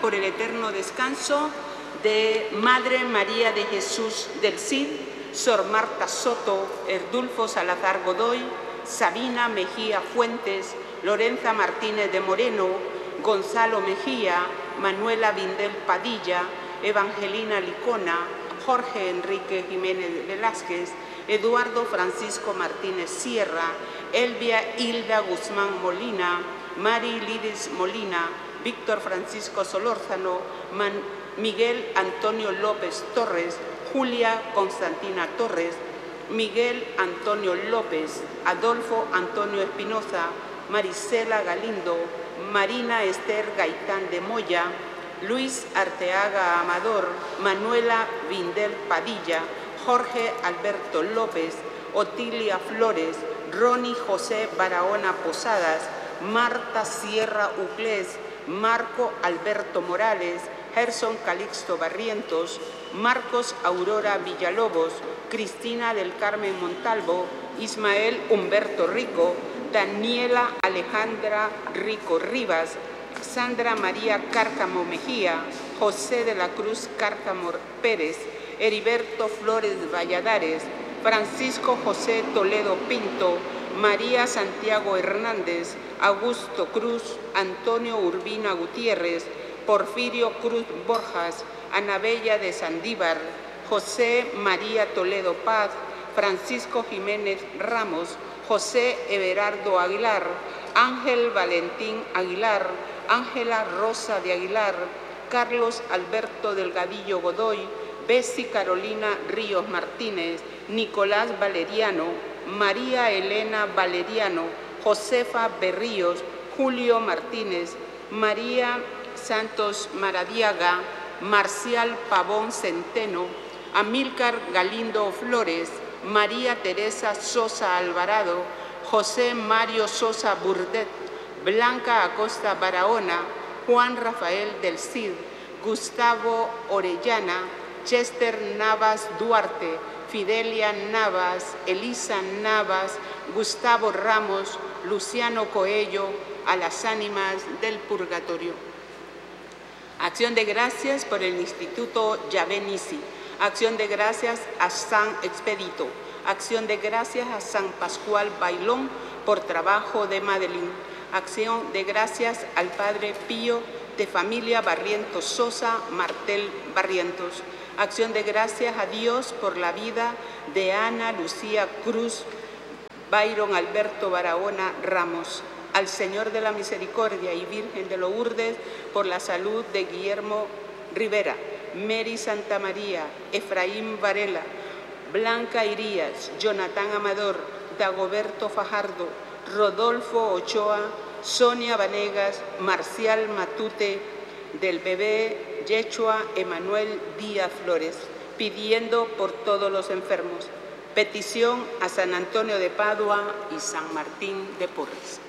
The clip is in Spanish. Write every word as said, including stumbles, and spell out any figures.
por el eterno descanso de Madre María de Jesús del Cid, Sor Marta Soto, Erdulfo Salazar Godoy, Sabina Mejía Fuentes, Lorenza Martínez de Moreno, Gonzalo Mejía, Manuela Vindel Padilla, Evangelina Licona, Jorge Enrique Jiménez Velázquez, Eduardo Francisco Martínez Sierra, Elvia Hilda Guzmán Molina, Mari Lidis Molina, Víctor Francisco Solórzano, Man Miguel Antonio López Torres, Julia Constantina Torres, Miguel Antonio López, Adolfo Antonio Espinoza, Marisela Galindo, Marina Esther Gaitán de Moya, Luis Arteaga Amador, Manuela Vindel Padilla, Jorge Alberto López, Otilia Flores, Ronnie José Barahona Posadas, Marta Sierra Uclés, Marco Alberto Morales, Gerson Calixto Barrientos, Marcos Aurora Villalobos, Cristina del Carmen Montalvo, Ismael Humberto Rico, Daniela Alejandra Rico Rivas, Sandra María Cárcamo Mejía, José de la Cruz Cárcamo Pérez, Heriberto Flores Valladares, Francisco José Toledo Pinto, María Santiago Hernández, Augusto Cruz, Antonio Urbina Gutiérrez, Porfirio Cruz Borjas, Anabella de Sandívar, José María Toledo Paz, Francisco Jiménez Ramos, José Everardo Aguilar, Ángel Valentín Aguilar, Ángela Rosa de Aguilar, Carlos Alberto Delgadillo Godoy, Bessie Carolina Ríos Martínez, Nicolás Valeriano, María Elena Valeriano, Josefa Berríos, Julio Martínez, María Santos Maradiaga, Marcial Pavón Centeno, Amílcar Galindo Flores, María Teresa Sosa Alvarado, José Mario Sosa Burdet, Blanca Acosta Barahona, Juan Rafael del Cid, Gustavo Orellana, Chester Navas Duarte, Fidelia Navas, Elisa Navas, Gustavo Ramos, Luciano Coello, a las ánimas del purgatorio. Acción de gracias por el Instituto Yahvé Nissi. Acción de gracias a San Expedito. Acción de gracias a San Pascual Bailón por trabajo de Madeline. Acción de gracias al Padre Pío de familia Barrientos Sosa, Martel Barrientos. Acción de gracias a Dios por la vida de Ana Lucía Cruz, Byron Alberto Barahona Ramos. Al Señor de la Misericordia y Virgen de Lourdes por la salud de Guillermo Rivera, Mary Santa María, Efraín Varela, Blanca Irías, Jonathan Amador, Dagoberto Fajardo, Rodolfo Ochoa, Sonia Vanegas, Marcial Matute, del bebé Yechua Emanuel Díaz Flores, pidiendo por todos los enfermos. Petición a San Antonio de Padua y San Martín de Porres.